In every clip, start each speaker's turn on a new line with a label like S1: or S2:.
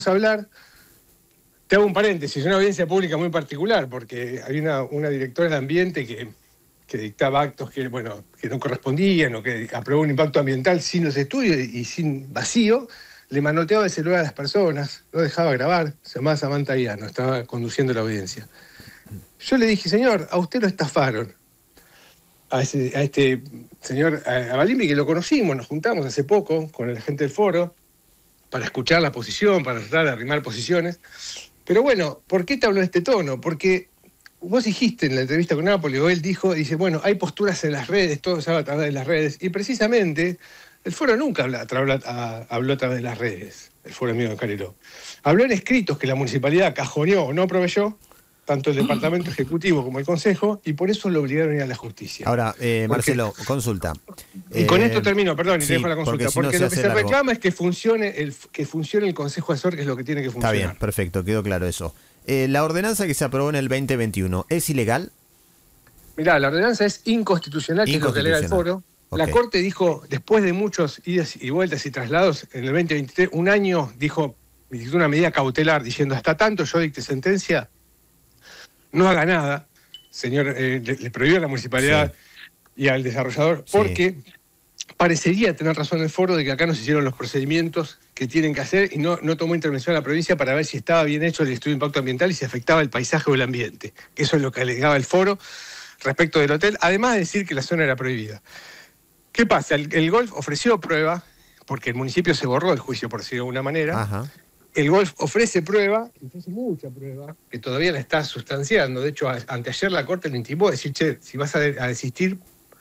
S1: hablar. Te hago un paréntesis, una audiencia pública muy particular, porque hay una directora de ambiente que dictaba actos que no correspondían o que aprobó un impacto ambiental sin los estudios y sin vacío, le manoteaba el celular a las personas, no dejaba grabar, se llamaba Samantha Iano, estaba conduciendo la audiencia. Yo le dije, señor, a usted lo estafaron. A este señor, a Balimi, que lo conocimos, nos juntamos hace poco con la gente del foro para escuchar la posición, para tratar de arrimar posiciones. Pero bueno, ¿por qué te hablo en este tono? Porque vos dijiste en la entrevista con Napoli, o él dice, bueno, hay posturas en las redes, todo se habla a través de las redes, y precisamente el foro nunca habló a través de las redes, el foro amigo de Cariló. Habló en escritos que la municipalidad cajoneó o no proveyó, tanto el departamento ejecutivo como el consejo, y por eso lo obligaron a ir a la justicia.
S2: Ahora, Marcelo, consulta.
S1: Y con esto termino, perdón, y te dejo la
S2: porque
S1: consulta.
S2: si no
S1: Porque
S2: se
S1: lo que
S2: hace
S1: se
S2: largo.
S1: reclama es que funcione el Consejo Asesor, que es lo que tiene que funcionar.
S2: Está bien, perfecto, quedó claro eso. La ordenanza que se aprobó en el 2021, ¿es ilegal?
S1: Mirá, la ordenanza es inconstitucional, que es lo que alega el foro.
S2: Okay.
S1: La Corte dijo, después de muchos idas y vueltas y traslados, en el 2023, un año, dictó una medida cautelar diciendo, hasta tanto yo dicte sentencia, no haga nada, señor, le prohibió a la municipalidad y al desarrollador, porque parecería tener razón el foro de que acá no se hicieron los procedimientos que tienen que hacer y no tomó intervención a la provincia para ver si estaba bien hecho el estudio de impacto ambiental y si afectaba el paisaje o el ambiente. Eso es lo que alegaba el foro respecto del hotel, además de decir que la zona era prohibida. ¿Qué pasa? El Golf ofreció prueba, porque el municipio se borró del juicio, por decirlo de alguna manera.
S2: Ajá.
S1: El Golf ofrece prueba, ofrece mucha prueba, que todavía la está sustanciando. De hecho, anteayer la Corte le intimó a decir, che, si vas a desistir,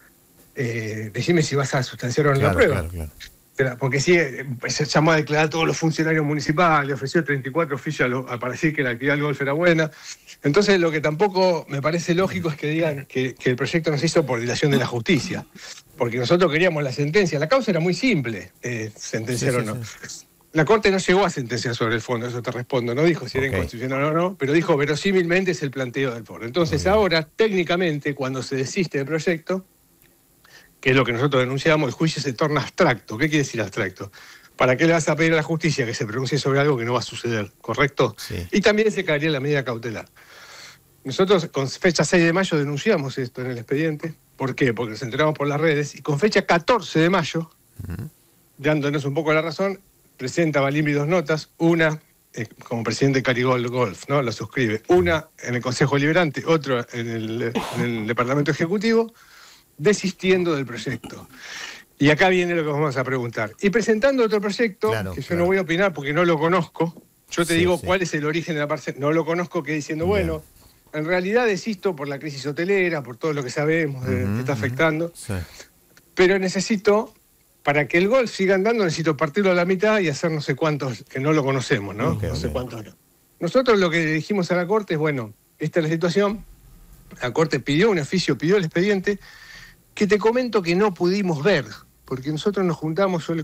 S1: decime si vas a sustanciar o no la prueba. Claro. Porque sí, se llamó a declarar a todos los funcionarios municipales, ofreció 34 oficios para decir que la actividad del Golf era buena. Entonces, lo que tampoco me parece lógico es que digan que el proyecto no se hizo por dilación de la justicia. Porque nosotros queríamos la sentencia. La causa era muy simple, sentenciar o no. Sí. La Corte no llegó a sentenciar sobre el fondo, eso te respondo. No dijo si era inconstitucional o no, pero dijo verosímilmente es el planteo del foro. Entonces ahora, técnicamente, cuando se desiste del proyecto, que es lo que nosotros denunciamos, el juicio se torna abstracto. ¿Qué quiere decir abstracto? ¿Para qué le vas a pedir a la justicia que se pronuncie sobre algo que no va a suceder? ¿Correcto?
S2: Sí.
S1: Y también se caería la medida cautelar. Nosotros con fecha 6 de mayo denunciamos esto en el expediente. ¿Por qué? Porque nos enteramos por las redes. Y con fecha 14 de mayo, dándonos un poco la razón, presenta Balimi 2 notas, una como presidente de Carigol Golf, ¿no? Lo suscribe. Una en el Consejo Deliberante, otra en el Departamento Ejecutivo, desistiendo del proyecto. Y acá viene lo que vamos a preguntar. Y presentando otro proyecto, que yo no voy a opinar porque no lo conozco, yo te digo cuál es el origen de la parcela, no lo conozco, que diciendo, bueno, en realidad desisto por la crisis hotelera, por todo lo que sabemos que está afectando, pero necesito... Para que el Golf siga andando, necesito partirlo a la mitad y hacer no sé cuántos, que no lo conocemos, ¿no? No sé cuántos no. Nosotros lo que dijimos a la Corte es, bueno, esta es la situación. La Corte pidió un oficio, pidió el expediente, que te comento que no pudimos ver, porque nosotros nos juntamos, yo le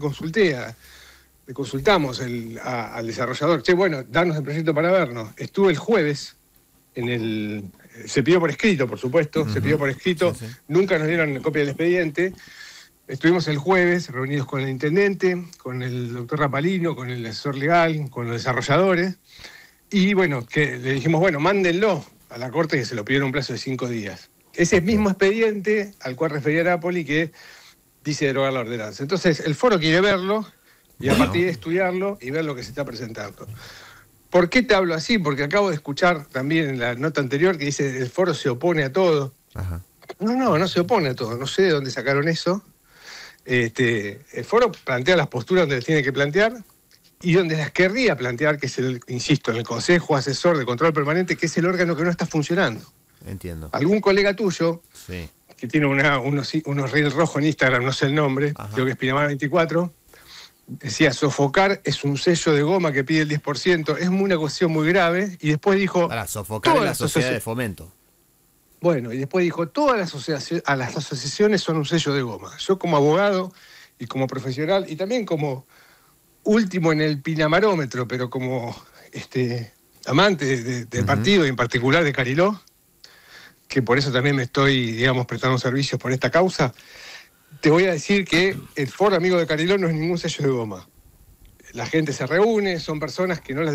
S1: consultamos al desarrollador, che, bueno, darnos el proyecto para vernos. Estuve el jueves se pidió por escrito, por supuesto, se pidió por escrito, nunca nos dieron copia del expediente. Estuvimos el jueves reunidos con el intendente, con el doctor Rapalino, con el asesor legal, con los desarrolladores, y bueno, que le dijimos, bueno, mándenlo a la Corte, que se lo pidieron un plazo de 5 días. Ese mismo expediente al cual refería Napoli, que dice derogar la ordenanza. Entonces, el foro quiere verlo, y a partir de estudiarlo y ver lo que se está presentando. ¿Por qué te hablo así? Porque acabo de escuchar también en la nota anterior que dice el foro se opone a todo. Ajá. No se opone a todo, no sé de dónde sacaron eso. El foro plantea las posturas donde las tiene que plantear y donde las querría plantear, que es insisto, en el Consejo Asesor de Control Permanente, que es el órgano que no está funcionando.
S2: Entiendo.
S1: Algún colega tuyo, que tiene unos reels rojos en Instagram, no sé el nombre, creo que es Pinamar 24, decía, sofocar es un sello de goma que pide el 10%, es una cuestión muy grave, y después dijo...
S2: Para sofocar en la sociedad de fomento.
S1: Bueno, y después dijo, todas las asociaciones son un sello de goma. Yo como abogado y como profesional, y también como último en el pinamarómetro, pero como amante del partido y en particular de Cariló, que por eso también me estoy, digamos, prestando servicios por esta causa, te voy a decir que el foro amigo de Cariló no es ningún sello de goma. la gente se reúne, son personas que no las